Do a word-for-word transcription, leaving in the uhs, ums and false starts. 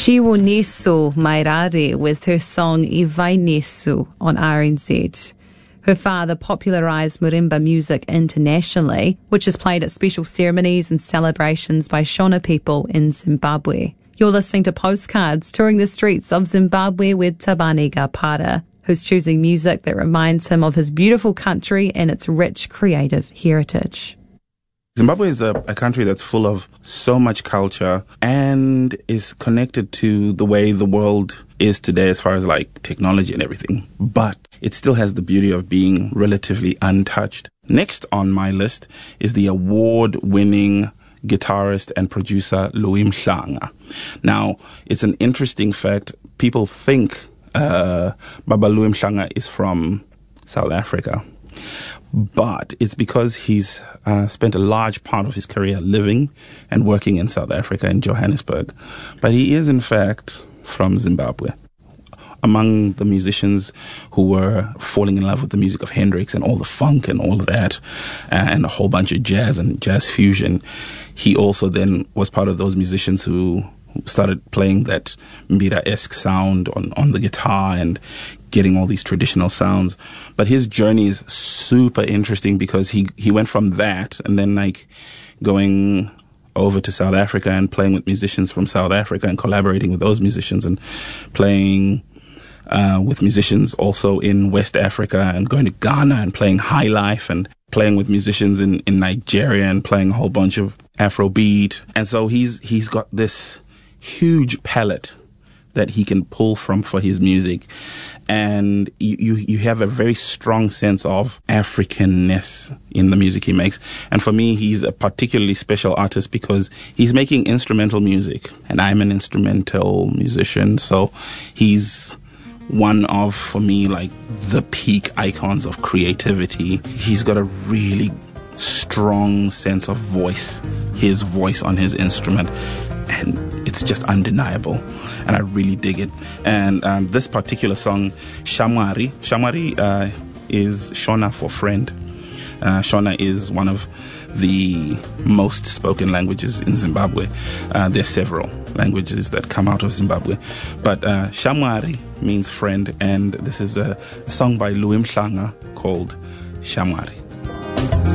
Chiwoniso Mairare with her song Ivainesu on R N Z. Her father popularised marimba music internationally, which is played at special ceremonies and celebrations by Shona people in Zimbabwe. You're listening to Postcards, touring the streets of Zimbabwe with Tabani Gapara, who's choosing music that reminds him of his beautiful country and its rich creative heritage. Zimbabwe is a, a country that's full of so much culture and is connected to the way the world is today as far as like technology and everything. But it still has the beauty of being relatively untouched. Next on my list is the award-winning guitarist and producer Louis Mhlanga. Now, it's an interesting fact. People think uh, Baba Louis Mhlanga is from South Africa. But it's because he's uh, spent a large part of his career living and working in South Africa, in Johannesburg. But he is, in fact, from Zimbabwe. Among the musicians who were falling in love with the music of Hendrix and all the funk and all of that, and a whole bunch of jazz and jazz fusion, he also then was part of those musicians who started playing that Mbira-esque sound on, on the guitar and getting all these traditional sounds. But his journey is super interesting because he, he went from that and then like going over to South Africa and playing with musicians from South Africa and collaborating with those musicians and playing uh, with musicians also in West Africa and going to Ghana and playing high life and playing with musicians in, in Nigeria and playing a whole bunch of Afrobeat. And so he's he's got this huge palette that he can pull from for his music. And you, you, you have a very strong sense of Africanness in the music he makes. And for me, he's a particularly special artist because he's making instrumental music. And I'm an instrumental musician. So he's one of, for me, like the peak icons of creativity. He's got a really strong sense of voice, his voice on his instrument. And it's just undeniable. And I really dig it. And um, this particular song, Shamwari, Shamwari uh, is Shona for friend. Uh, Shona is one of the most spoken languages in Zimbabwe. Uh, there's several languages that come out of Zimbabwe. But uh, Shamwari means friend. And this is a, a song by Louis Mhlanga called Shamwari.